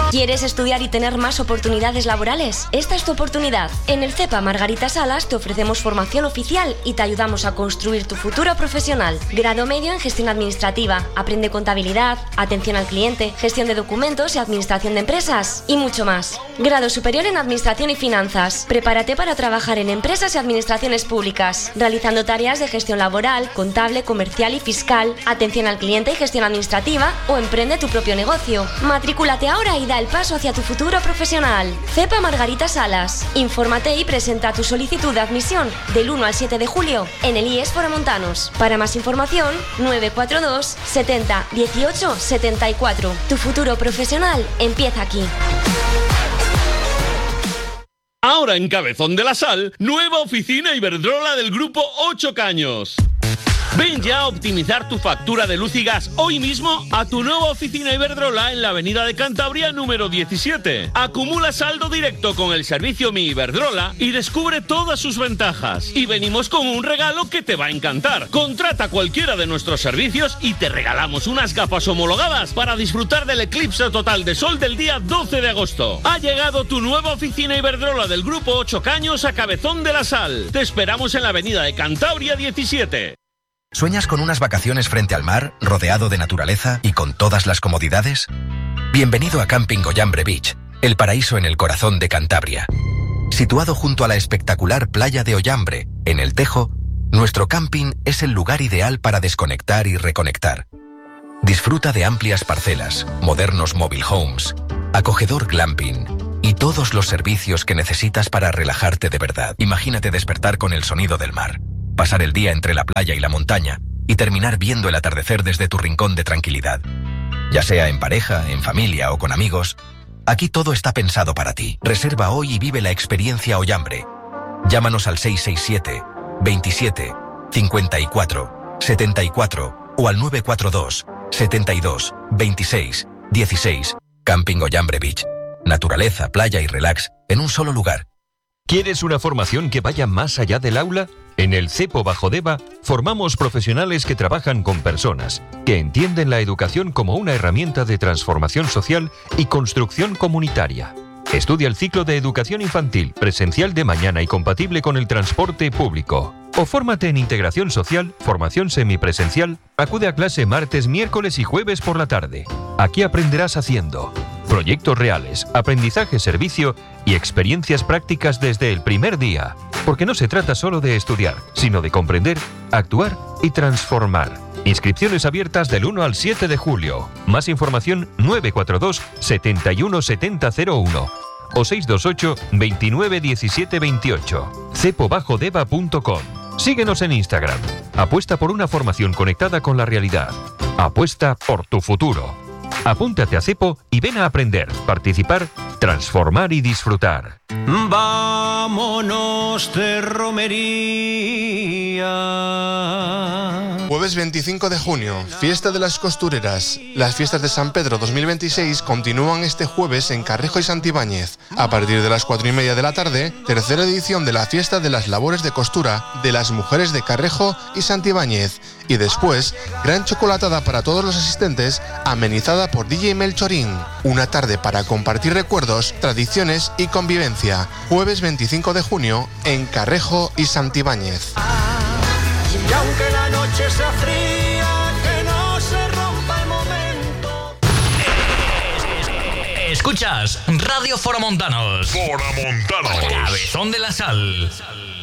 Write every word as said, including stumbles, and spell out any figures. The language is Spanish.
¿Quieres estudiar y tener más oportunidades laborales? Esta es tu oportunidad. En el CEPA Margarita Salas te ofrecemos formación oficial y te ayudamos a construir tu futuro profesional. Grado medio en gestión administrativa, aprende contabilidad, atención al cliente, gestión de documentos y administración de empresas y mucho más. Grado superior en administración y finanzas. Prepárate para trabajar en empresas y administraciones públicas, realizando tareas de gestión laboral, contable, comercial y fiscal, atención al cliente y gestión administrativa o emprende tu propio negocio. Matrículate ahora y da el paso hacia tu futuro profesional. CEPA Margarita Salas. Infórmate y presenta tu solicitud de admisión del uno al siete de julio en el I E S Foramontanos. Para más información, nueve cuatro dos setenta dieciocho setenta y cuatro. Tu futuro profesional empieza aquí. Ahora en Cabezón de la Sal, nueva oficina Iberdrola del Grupo Ocho Caños. Ven ya a optimizar tu factura de luz y gas hoy mismo a tu nueva oficina Iberdrola en la avenida de Cantabria número diecisiete. Acumula saldo directo con el servicio Mi Iberdrola y descubre todas sus ventajas. Y venimos con un regalo que te va a encantar. Contrata cualquiera de nuestros servicios y te regalamos unas gafas homologadas para disfrutar del eclipse total de sol del día doce de agosto. Ha llegado tu nueva oficina Iberdrola del Grupo Ocho Caños a Cabezón de la Sal. Te esperamos en la avenida de Cantabria diecisiete. ¿Sueñas con unas vacaciones frente al mar, rodeado de naturaleza y con todas las comodidades? Bienvenido a Camping Ollambre Beach, el paraíso en el corazón de Cantabria. Situado junto a la espectacular playa de Ollambre, en El Tejo, nuestro camping es el lugar ideal para desconectar y reconectar. Disfruta de amplias parcelas, modernos mobile homes, acogedor glamping y todos los servicios que necesitas para relajarte de verdad. Imagínate despertar con el sonido del mar, pasar el día entre la playa y la montaña y terminar viendo el atardecer desde tu rincón de tranquilidad. Ya sea en pareja, en familia o con amigos, aquí todo está pensado para ti. Reserva hoy y vive la experiencia Ollambre. Llámanos al seis seis siete, veintisiete, cincuenta y cuatro, setenta y cuatro o al nueve cuatro dos, setenta y dos, veintiséis, dieciséis. Camping Ollambre Beach. Naturaleza, playa y relax en un solo lugar. ¿Quieres una formación que vaya más allá del aula? En el CEPO Bajo Deva formamos profesionales que trabajan con personas, que entienden la educación como una herramienta de transformación social y construcción comunitaria. Estudia el ciclo de educación infantil, presencial de mañana y compatible con el transporte público. O fórmate en integración social, formación semipresencial, acude a clase martes, miércoles y jueves por la tarde. Aquí aprenderás haciendo proyectos reales, aprendizaje servicio y experiencias prácticas desde el primer día. Porque no se trata solo de estudiar, sino de comprender, actuar y transformar. Inscripciones abiertas del uno al siete de julio. Más información nueve cuatro dos, setenta y uno, setenta cero uno o seis dos ocho, veintinueve, diecisiete, veintiocho. cepo bajo deva punto com. Síguenos en Instagram. Apuesta por una formación conectada con la realidad. Apuesta por tu futuro. Apúntate a CEPO y ven a aprender, participar, transformar y disfrutar. Vámonos de romería. Jueves veinticinco de junio, Fiesta de las Costureras. Las fiestas de San Pedro dos mil veintiséis continúan este jueves en Carrejo y Santibáñez. A partir de las cuatro y media de la tarde, tercera edición de la Fiesta de las Labores de Costura de las Mujeres de Carrejo y Santibáñez. Y después, gran chocolatada para todos los asistentes, amenizada por D J Melchorín. Una tarde para compartir recuerdos, tradiciones y convivencia. Jueves veinticinco de junio, en Carrejo y Santibáñez. Y aunque la noche sea fría, que no se rompa el momento. Escuchas Radio Foramontanos. Foramontanos. Cabezón de la Sal.